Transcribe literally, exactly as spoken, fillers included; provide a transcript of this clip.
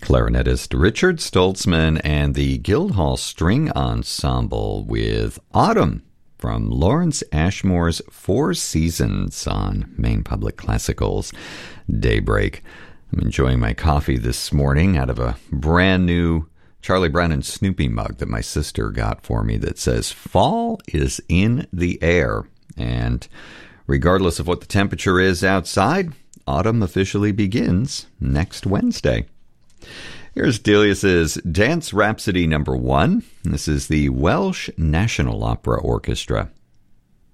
clarinetist Richard Stoltzman and the Guildhall String Ensemble with Autumn from Lawrence Ashmore's Four Seasons on Maine Public Classical's Daybreak. I'm enjoying my coffee this morning out of a brand new Charlie Brown and Snoopy mug that my sister got for me that says, "Fall is in the air." And regardless of what the temperature is outside, autumn officially begins next Wednesday. Here's Delius's Dance Rhapsody number one. This is the Welsh National Opera Orchestra